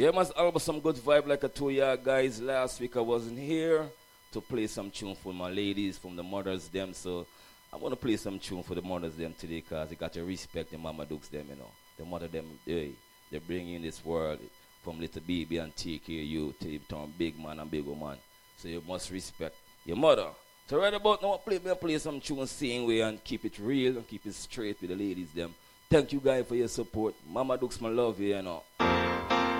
Yeah, must always some good vibe like I told ya guys last week. I wasn't here to play some tune for my ladies, from the mothers them. So I'm gonna play some tune for the mothers them today, cause they got to respect the mama dukes them, you know. The mother them, they bring in this world from little baby and take care of you till you turn big man and big woman. So you must respect your mother. So right about now, play some tune same way and keep it real and keep it straight with the ladies them. Thank you guys for your support. Mama Dukes, my love you, you know.